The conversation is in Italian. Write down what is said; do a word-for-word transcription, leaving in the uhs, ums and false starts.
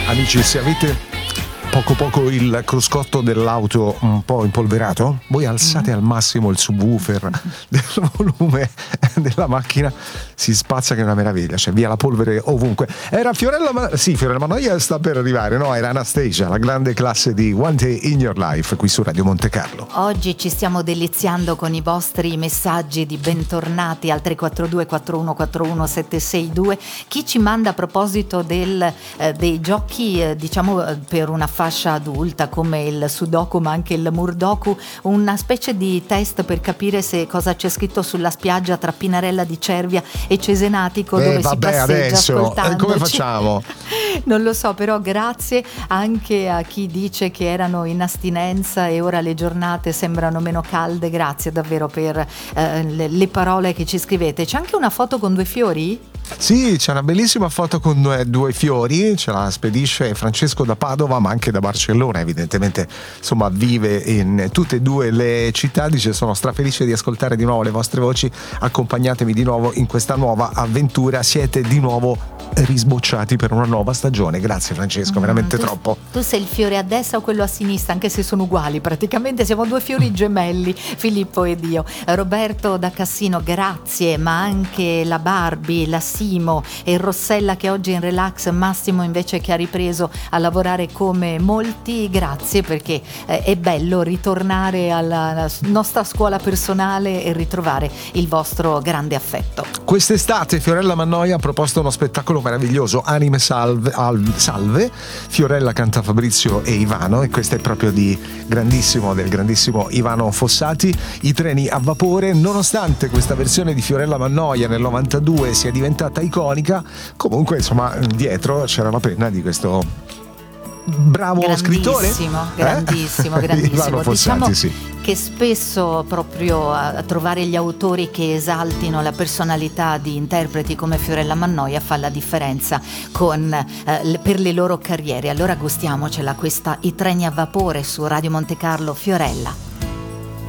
Amici, se avete poco poco il cruscotto dell'auto un po' impolverato, voi alzate mm. al massimo il subwoofer del volume della macchina, si spazza che è una meraviglia, cioè via la polvere ovunque. Era Fiorella Ma- sì, Fiorella Mannoia sta per arrivare, no? Era Anastasia, la grande classe di One Day in Your Life qui su Radio Monte Carlo. Oggi ci stiamo deliziando con i vostri messaggi di bentornati al tre quattro due quattro uno quattro uno sette sei due. Chi ci manda a proposito del, eh, dei giochi eh, diciamo eh, per una fascia adulta come il Sudoku ma anche il Murdoku, una specie di test per capire se cosa c'è scritto sulla spiaggia tra Pinarella di Cervia e Cesenatico, eh, dove vabbè, si passeggia adesso, ascoltandoci. Come facciamo? Non lo so, però grazie anche a chi dice che erano in astinenza e ora le giornate sembrano meno calde. Grazie davvero per eh, le, le parole che ci scrivete. C'è anche una foto con due fiori? Sì, c'è una bellissima foto con due, due fiori, ce la spedisce Francesco da Padova ma anche da Barcellona, evidentemente insomma vive in tutte e due le città. Dice: sono strafelice di ascoltare di nuovo le vostre voci, accompagnatemi di nuovo in questa nuova avventura, siete di nuovo risbocciati per una nuova stagione. Grazie Francesco, mm, veramente tu, troppo. Tu sei il fiore a destra o quello a sinistra, anche se sono uguali praticamente, siamo due fiori gemelli, Filippo ed io. Roberto da Cassino, grazie, ma anche la Barbie, la Simo e il Rossella che oggi è in relax, Massimo invece che ha ripreso a lavorare come molti, grazie, perché eh, è bello ritornare alla nostra scuola personale e ritrovare il vostro grande affetto. Quest'estate Fiorella Mannoia ha proposto uno spettacolo meraviglioso, Anime Salve, al, Salve. Fiorella canta Fabrizio e Ivano, e questo è proprio di grandissimo, del grandissimo Ivano Fossati. I treni a vapore, nonostante questa versione di Fiorella Mannoia nel novantadue sia diventata iconica, comunque insomma dietro c'era la penna di questo bravo scrittore, grandissimo, grandissimo, eh? grandissimo. Ivano Fossati, diciamo sì. Che spesso proprio a trovare gli autori che esaltino la personalità di interpreti come Fiorella Mannoia fa la differenza con, eh, per le loro carriere. Allora gustiamocela questa I treni a vapore su Radio Monte Carlo, Fiorella.